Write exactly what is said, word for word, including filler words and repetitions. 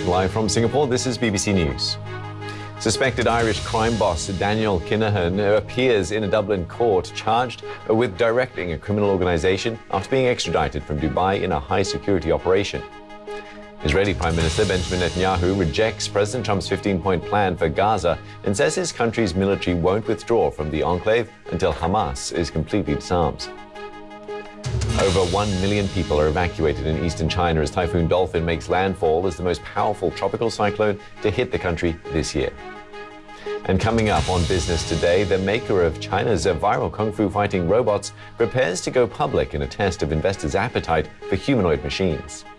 Live from Singapore, this is B B C News. Suspected Irish crime boss Daniel Kinahan appears in a Dublin court charged with directing a criminal organisation after being extradited from Dubai in a high-security operation. Israeli Prime Minister Benjamin Netanyahu rejects President Trump's fifteen-point plan for Gaza and says his country's military won't withdraw from the enclave until Hamas is completely disarmed. Over one million people are evacuated in eastern China as Typhoon Dolphin makes landfall as the most powerful tropical cyclone to hit the country this year. And coming up on Business Today, the maker of China's viral kung fu fighting robots prepares to go public in a test of investors' appetite for humanoid machines.